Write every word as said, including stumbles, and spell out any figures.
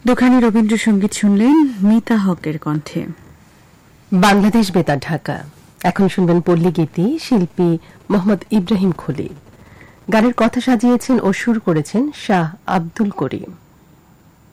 দোকানি রবীন্দ্রসঙ্গীত শুনলেন মিতা হকের কণ্ঠে। বাংলাদেশ বেতার ঢাকা। এখন শুনবেন পল্লী গীতি, শিল্পী মোহাম্মদ ইব্রাহিম খলিল। গানের কথা সাজিয়েছেন ও সুর করেছেন শাহ আব্দুল করিম।